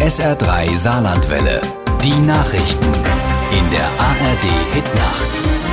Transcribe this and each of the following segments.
SR3 Saarlandwelle. Die Nachrichten in der ARD Hitnacht.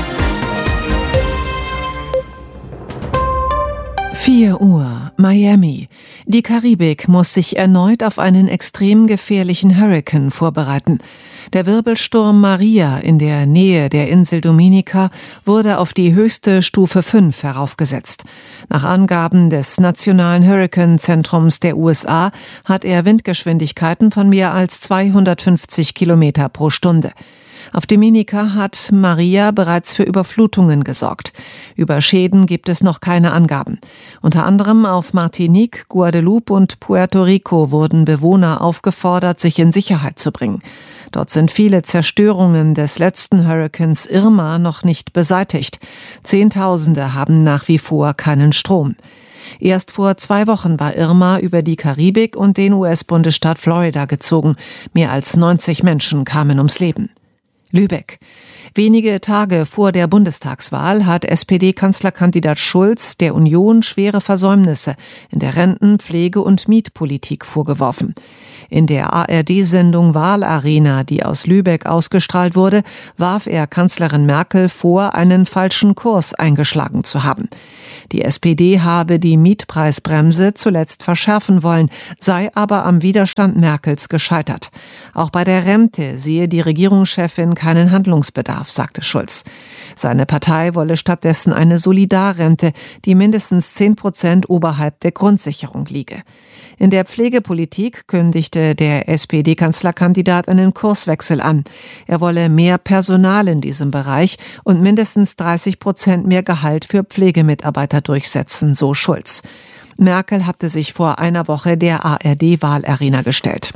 4 Uhr, Miami. Die Karibik muss sich erneut auf einen extrem gefährlichen Hurrikan vorbereiten. Der Wirbelsturm Maria in der Nähe der Insel Dominica wurde auf die höchste Stufe 5 heraufgesetzt. Nach Angaben des Nationalen Hurrikanzentrums der USA hat er Windgeschwindigkeiten von mehr als 250 Kilometer pro Stunde. Auf Dominica hat Maria bereits für Überflutungen gesorgt. Über Schäden gibt es noch keine Angaben. Unter anderem auf Martinique, Guadeloupe und Puerto Rico wurden Bewohner aufgefordert, sich in Sicherheit zu bringen. Dort sind viele Zerstörungen des letzten Hurrikans Irma noch nicht beseitigt. Zehntausende haben nach wie vor keinen Strom. Erst vor 2 Wochen war Irma über die Karibik und den US-Bundesstaat Florida gezogen. Mehr als 90 Menschen kamen ums Leben. Lübeck. Wenige Tage vor der Bundestagswahl hat SPD-Kanzlerkandidat Schulz der Union schwere Versäumnisse in der Renten-, Pflege- und Mietpolitik vorgeworfen. In der ARD-Sendung Wahlarena, die aus Lübeck ausgestrahlt wurde, warf er Kanzlerin Merkel vor, einen falschen Kurs eingeschlagen zu haben. Die SPD habe die Mietpreisbremse zuletzt verschärfen wollen, sei aber am Widerstand Merkels gescheitert. Auch bei der Rente sehe die Regierungschefin keinen Handlungsbedarf, sagte Schulz. Seine Partei wolle stattdessen eine Solidarrente, die mindestens 10% oberhalb der Grundsicherung liege. In der Pflegepolitik kündigte der SPD-Kanzlerkandidat einen Kurswechsel an. Er wolle mehr Personal in diesem Bereich und mindestens 30% mehr Gehalt für Pflegemitarbeiter durchsetzen, so Schulz. Merkel hatte sich vor einer Woche der ARD-Wahlarena gestellt.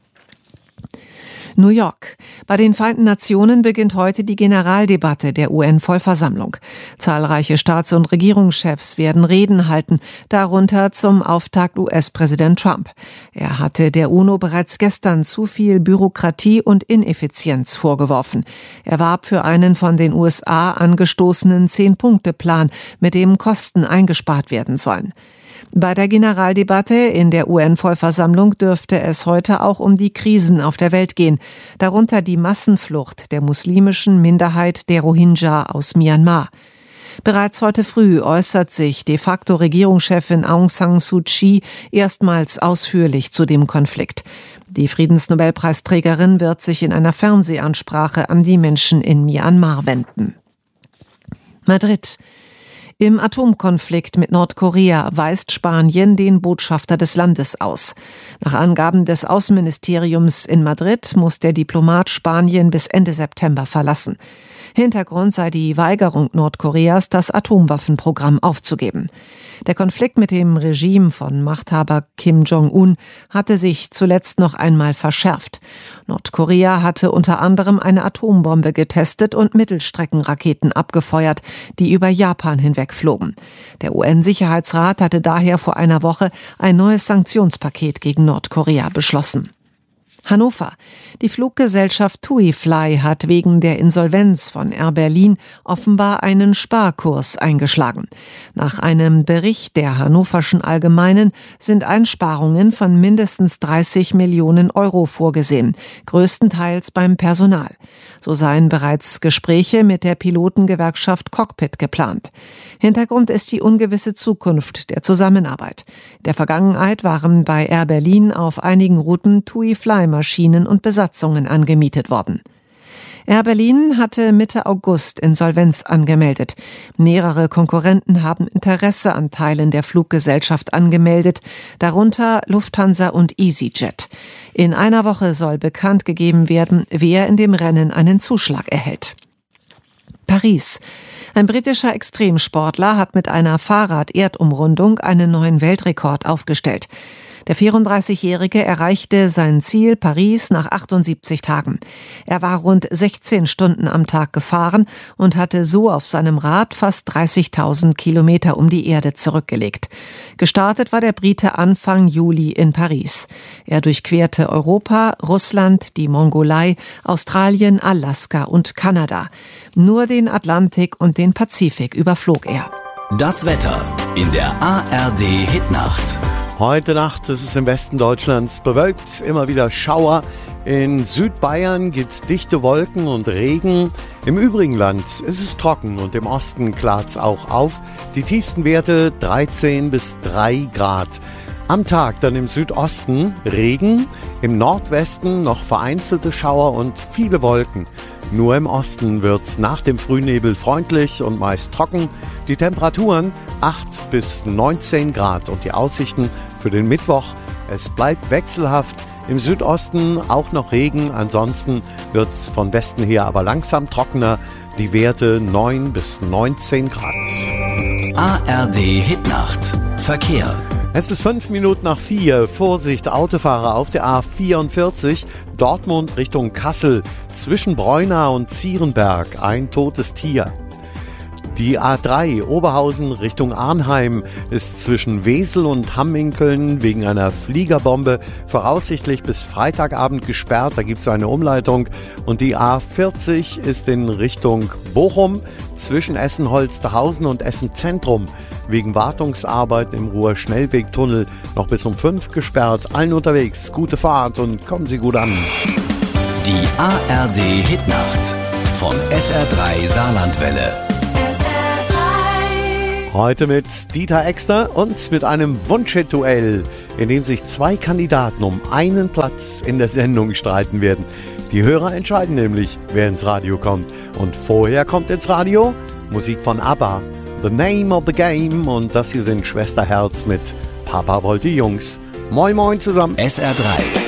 New York. Bei den Vereinten Nationen beginnt heute die Generaldebatte der UN-Vollversammlung. Zahlreiche Staats- und Regierungschefs werden Reden halten, darunter zum Auftakt US-Präsident Trump. Er hatte der UNO bereits gestern zu viel Bürokratie und Ineffizienz vorgeworfen. Er warb für einen von den USA angestoßenen 10-Punkte-Plan, mit dem Kosten eingespart werden sollen. Bei der Generaldebatte in der UN-Vollversammlung dürfte es heute auch um die Krisen auf der Welt gehen, darunter die Massenflucht der muslimischen Minderheit der Rohingya aus Myanmar. Bereits heute früh äußert sich de facto Regierungschefin Aung San Suu Kyi erstmals ausführlich zu dem Konflikt. Die Friedensnobelpreisträgerin wird sich in einer Fernsehansprache an die Menschen in Myanmar wenden. Madrid. Im Atomkonflikt mit Nordkorea weist Spanien den Botschafter des Landes aus. Nach Angaben des Außenministeriums in Madrid muss der Diplomat Spanien bis Ende September verlassen. Hintergrund sei die Weigerung Nordkoreas, das Atomwaffenprogramm aufzugeben. Der Konflikt mit dem Regime von Machthaber Kim Jong-un hatte sich zuletzt noch einmal verschärft. Nordkorea hatte unter anderem eine Atombombe getestet und Mittelstreckenraketen abgefeuert, die über Japan hinweg flogen. Der UN-Sicherheitsrat hatte daher vor einer Woche ein neues Sanktionspaket gegen Nordkorea beschlossen. Hannover. Die Fluggesellschaft TUI Fly hat wegen der Insolvenz von Air Berlin offenbar einen Sparkurs eingeschlagen. Nach einem Bericht der Hannoverschen Allgemeinen sind Einsparungen von mindestens 30 Millionen Euro vorgesehen, größtenteils beim Personal. So seien bereits Gespräche mit der Pilotengewerkschaft Cockpit geplant. Hintergrund ist die ungewisse Zukunft der Zusammenarbeit. In der Vergangenheit waren bei Air Berlin auf einigen Routen TUI Fly Maschinen und Besatzungen angemietet worden. Air Berlin hatte Mitte August Insolvenz angemeldet. Mehrere Konkurrenten haben Interesse an Teilen der Fluggesellschaft angemeldet, darunter Lufthansa und EasyJet. In einer Woche soll bekannt gegeben werden, wer in dem Rennen einen Zuschlag erhält. Paris. Ein britischer Extremsportler hat mit einer Fahrrad-Erdumrundung einen neuen Weltrekord aufgestellt. Der 34-Jährige erreichte sein Ziel Paris nach 78 Tagen. Er war rund 16 Stunden am Tag gefahren und hatte so auf seinem Rad fast 30.000 Kilometer um die Erde zurückgelegt. Gestartet war der Brite Anfang Juli in Paris. Er durchquerte Europa, Russland, die Mongolei, Australien, Alaska und Kanada. Nur den Atlantik und den Pazifik überflog er. Das Wetter in der ARD Hitnacht. Heute Nacht ist es im Westen Deutschlands bewölkt, immer wieder Schauer. In Südbayern gibt es dichte Wolken und Regen. Im übrigen Land ist es trocken und im Osten klart es auch auf. Die tiefsten Werte 13 bis 3 Grad. Am Tag dann im Südosten Regen, im Nordwesten noch vereinzelte Schauer und viele Wolken. Nur im Osten wird's nach dem Frühnebel freundlich und meist trocken. Die Temperaturen 8 bis 19 Grad und die Aussichten für den Mittwoch. Es bleibt wechselhaft. Im Südosten auch noch Regen, ansonsten wird's von Westen her aber langsam trockener. Die Werte 9 bis 19 Grad. ARD Hitnacht. Verkehr. Es ist 5 Minuten nach 4. Vorsicht, Autofahrer auf der A44, Dortmund Richtung Kassel. Zwischen Breunau und Zierenberg ein totes Tier. Die A3 Oberhausen Richtung Arnheim ist zwischen Wesel und Hamminkeln wegen einer Fliegerbombe voraussichtlich bis Freitagabend gesperrt. Da gibt es eine Umleitung. Und die A40 ist in Richtung Bochum zwischen Essen-Holsterhausen und Essen-Zentrum wegen Wartungsarbeiten im Ruhr-Schnellwegtunnel noch bis um 5 gesperrt. Allen unterwegs, gute Fahrt und kommen Sie gut an. Die ARD Hitnacht von SR3 Saarlandwelle. Heute mit Dieter Exner und mit einem Wunschhit-Duell, in dem sich 2 Kandidaten um einen Platz in der Sendung streiten werden. Die Hörer entscheiden nämlich, wer ins Radio kommt. Und vorher kommt ins Radio Musik von ABBA, The Name of the Game. Und das hier sind Schwesterherz mit Papa wollte Jungs. Moin moin zusammen. SR3.